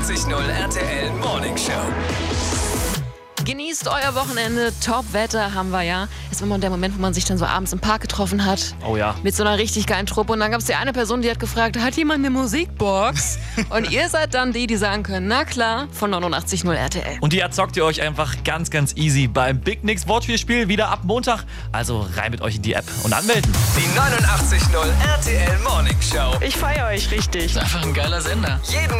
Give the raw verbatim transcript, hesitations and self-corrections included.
neunundachtzig Komma null R T L Morning Show. Genießt euer Wochenende, Top-Wetter haben wir ja. Das ist immer der Moment, wo man sich dann so abends im Park getroffen hat. Oh ja. Mit so einer richtig geilen Truppe. Und dann gab es die eine Person, die hat gefragt, hat jemand eine Musikbox? Und ihr seid dann die, die sagen können, na klar, von neunundachtzig Komma null R T L. Und die erzockt ihr euch einfach ganz, ganz easy beim Big Nix Wortspielspiel wieder ab Montag. Also rein mit euch in die App und anmelden. Die neunundachtzig Komma null R T L Morning Show. Ich feiere euch richtig. Einfach ein geiler Sender. Jeden